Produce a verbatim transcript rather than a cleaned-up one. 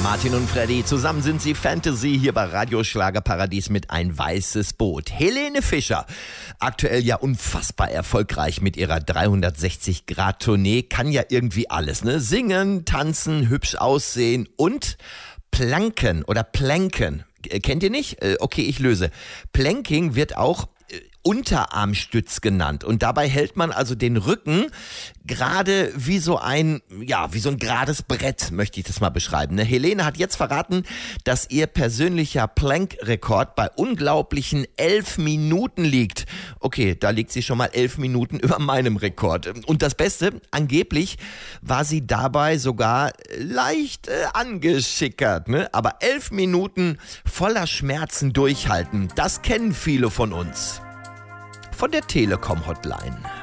Martin und Freddy, zusammen sind sie Fantasy hier bei Radio Schlagerparadies mit Ein weißes Boot. Helene Fischer, aktuell ja unfassbar erfolgreich mit ihrer dreihundertsechzig Grad Tournee, kann ja irgendwie alles, ne? Singen, tanzen, hübsch aussehen und Planken oder Planken. Kennt ihr nicht? Okay, ich löse. Planking wird auch Unterarmstütz genannt und dabei hält man also den Rücken gerade wie so ein, ja, wie so ein gerades Brett, möchte ich das mal beschreiben. Ne? Helene hat jetzt verraten, dass ihr persönlicher Plank-Rekord bei unglaublichen elf Minuten liegt. Okay, da liegt sie schon mal elf Minuten über meinem Rekord. Und das Beste, angeblich war sie dabei sogar leicht äh, angeschickert, ne? Aber elf Minuten voller Schmerzen durchhalten, das kennen viele von uns. Von der Telekom Hotline.